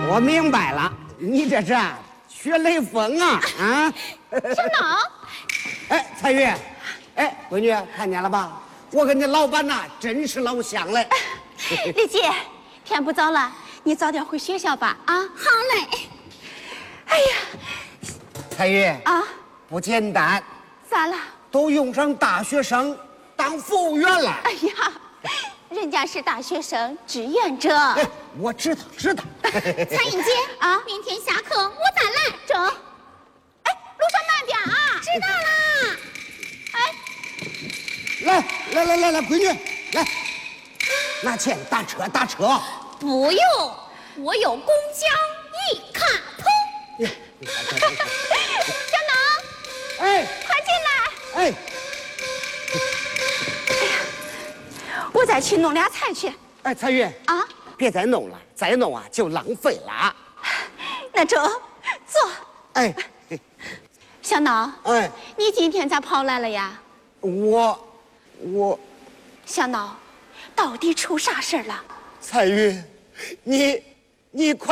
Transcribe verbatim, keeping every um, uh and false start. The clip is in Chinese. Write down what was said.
我明白了，你这是学雷锋啊啊！ 小脑， 哎，彩玉，哎，闺女看见了吧？我跟你老板呐，真是老乡嘞。 丽姐，天不早了，你早点回学校吧。啊， 好嘞。 哎呀， 彩玉啊， 不简单， 咋了？ 都用上大学生当服务员了。 哎呀，人家是大学生志愿者。 哎，我知道，知道。 彩云姐啊， 明天下课我再来。 走。哎，路上慢点啊。 知道啦。 哎， 来来来来来，闺女，来，拿钱打车打车。 不用，我有公交一卡通。 小脑， 哎， 快进来。 哎， 我再去弄俩菜去。 哎，彩玉啊， 别再弄了，再弄啊就浪费了。 那走，坐。 哎， 小脑， 哎， 你今天咋跑来了呀？ 我，我， 小脑，到底出啥事儿了？ 彩玉，你，你快。